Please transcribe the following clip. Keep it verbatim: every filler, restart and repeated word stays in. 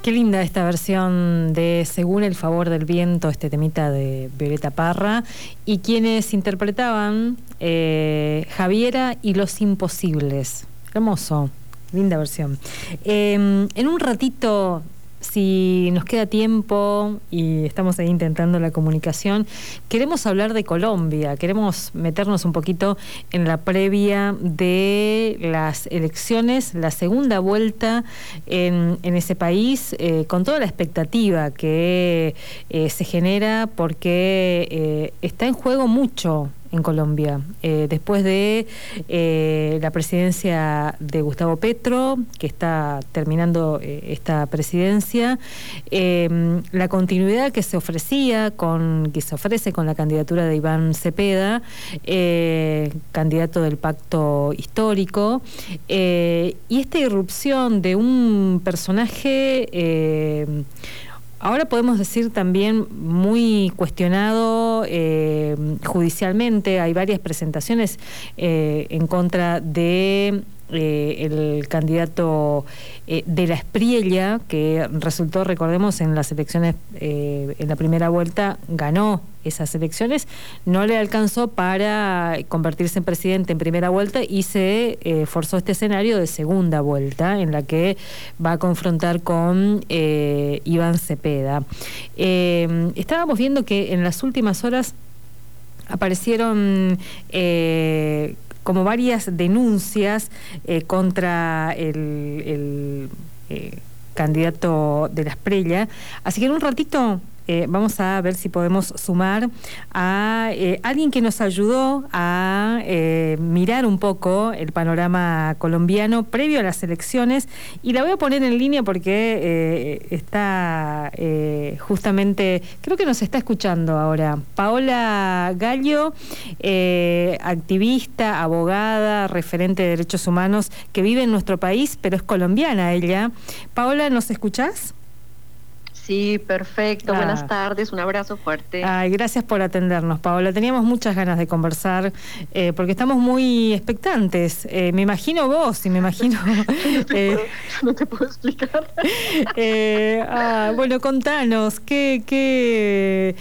Qué linda esta versión de Según el favor del viento, este temita de Violeta Parra, y quienes interpretaban eh, Javiera y Los Imposibles. Hermoso, linda versión. Eh, en un ratito, si nos queda tiempo y estamos ahí intentando la comunicación, queremos hablar de Colombia, queremos meternos un poquito en la previa de las elecciones, la segunda vuelta en, en ese país, eh, con toda la expectativa que eh, se genera, porque eh, está en juego mucho en Colombia, eh, después de eh, la presidencia de Gustavo Petro, que está terminando eh, esta presidencia, eh, la continuidad que se ofrecía, con que se ofrece con la candidatura de Iván Cepeda, eh, candidato del Pacto Histórico, eh, y esta irrupción de un personaje eh, ahora podemos decir también muy cuestionado eh, judicialmente. Hay varias presentaciones eh, en contra de eh, el candidato eh, de la Espriella, que resultó, recordemos, en las elecciones, eh, en la primera vuelta ganó esas elecciones, no le alcanzó para convertirse en presidente en primera vuelta y se eh, forzó este escenario de segunda vuelta en la que va a confrontar con eh, Iván Cepeda. Eh, estábamos viendo que en las últimas horas aparecieron eh, como varias denuncias eh, contra el, el eh, candidato de la Espriella, así que en un ratito Eh, vamos a ver si podemos sumar a eh, alguien que nos ayudó a eh, mirar un poco el panorama colombiano previo a las elecciones, y la voy a poner en línea porque eh, está eh, justamente, creo que nos está escuchando ahora, Paola Gallo, eh, activista, abogada, referente de derechos humanos que vive en nuestro país, pero es colombiana ella. Paola, ¿nos escuchás? Sí, perfecto. Ah. Buenas tardes, un abrazo fuerte. Ay, gracias por atendernos, Paola. Teníamos muchas ganas de conversar eh, porque estamos muy expectantes. Eh, me imagino vos y me imagino... no, te eh, puedo, no te puedo explicar. eh, ah, bueno, contanos, ¿qué, qué,